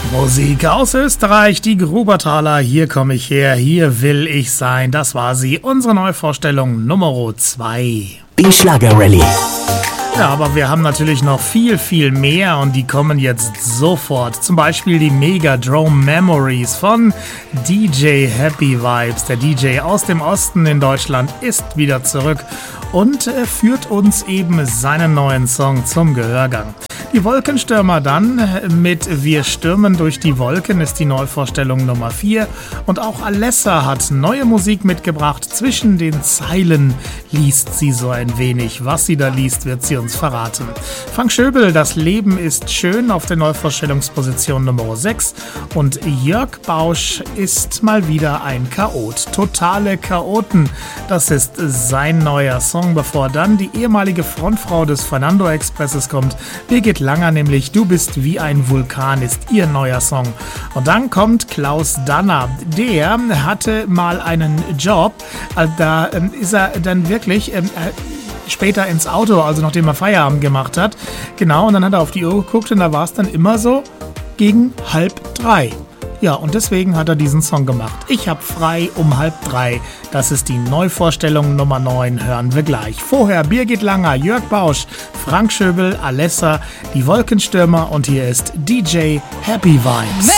Musik aus Österreich, die Grubertaler, hier komme ich her, hier will ich sein. Das war sie, unsere Neuvorstellung Nummer 2. Die Schlager-Rallye. Ja, aber wir haben natürlich noch viel mehr und die kommen jetzt sofort. Zum Beispiel die Megadrome Memories von DJ Happy Vibes. Der DJ aus dem Osten in Deutschland ist wieder zurück und führt uns eben seinen neuen Song zum Gehörgang. Die Wolkenstürmer dann mit Wir stürmen durch die Wolken ist die Neuvorstellung Nummer 4 und auch Alessa hat neue Musik mitgebracht. Zwischen den Zeilen liest sie so ein wenig. Was sie da liest, wird sie uns verraten. Frank Schöbel, Das Leben ist schön auf der Neuvorstellungsposition Nummer 6 und Jörg Bausch ist mal wieder ein Chaot. Totale Chaoten, das ist sein neuer Song, bevor dann die ehemalige Frontfrau des Fernando Expresses kommt. Birgit Langer nämlich, Du bist wie ein Vulkan ist ihr neuer Song. Und dann kommt Klaus Danner. Der hatte mal einen Job, da ist er dann wirklich später ins Auto, also nachdem er Feierabend gemacht hat. Genau, und dann hat er auf die Uhr geguckt und da war es dann immer so gegen 2:30. Ja, und deswegen hat er diesen Song gemacht. Ich hab frei um 2:30. Das ist die Neuvorstellung Nummer 9. Hören wir gleich. Vorher Birgit Langer, Jörg Bausch, Frank Schöbel, Alessa, die Wolkenstürmer und hier ist DJ Happy Vibes.